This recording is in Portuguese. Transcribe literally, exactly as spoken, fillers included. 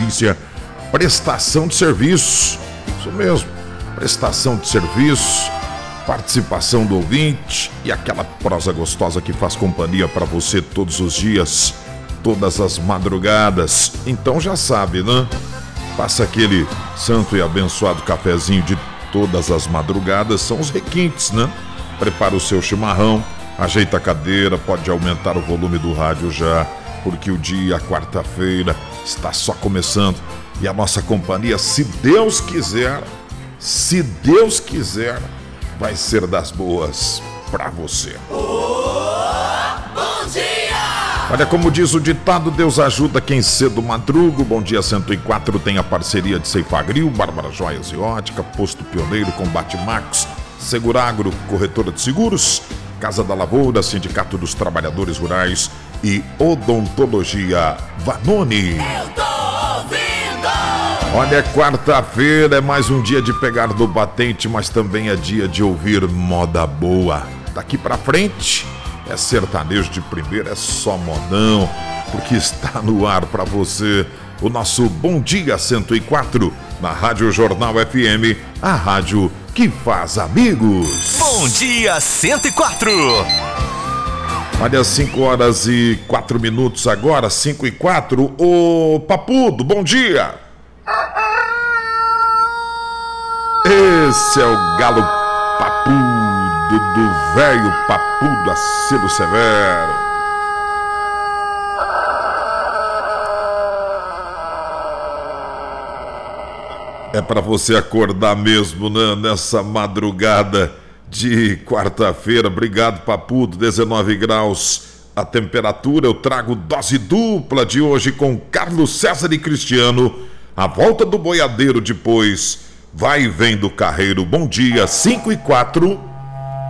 notícia, prestação de serviço. Isso mesmo, prestação de serviço, participação do ouvinte e aquela prosa gostosa que faz companhia para você todos os dias, todas as madrugadas. Então já sabe, né? Passa aquele santo e abençoado cafezinho de todas as madrugadas, são os requintes, né? Prepara o seu chimarrão, ajeita a cadeira, pode aumentar o volume do rádio já, porque o dia, quarta-feira, está só começando e a nossa companhia, se Deus quiser, se Deus quiser, vai ser das boas pra você. Oh, bom dia! Olha, como diz o ditado, Deus ajuda quem cedo madruga. Bom Dia cento e quatro tem a parceria de Ceifagril, Bárbara Joias e Ótica, Posto Pioneiro, Combate Max, Seguragro, Corretora de Seguros, Casa da Lavoura, Sindicato dos Trabalhadores Rurais e Odontologia Vanoni. Eu tô ouvindo! Olha, quarta-feira é mais um dia de pegar no batente, mas também é dia de ouvir moda boa. Daqui pra frente é sertanejo de primeira, é só modão, porque está no ar pra você o nosso Bom Dia cento e quatro na Rádio Jornal F M, a rádio que faz amigos. Bom Dia cento e quatro. Olha, cinco horas e quatro minutos agora, cinco e quatro. Ô Papudo, bom dia! Esse é o galo papudo do velho papudo Acilo Severo. É pra você acordar mesmo, né? Nessa madrugada de quarta-feira. Obrigado, papudo. dezenove graus a temperatura. Eu trago dose dupla de hoje com Carlos César e Cristiano. A volta do boiadeiro depois. Vai e vem do carreiro. Bom dia, cinco e quatro.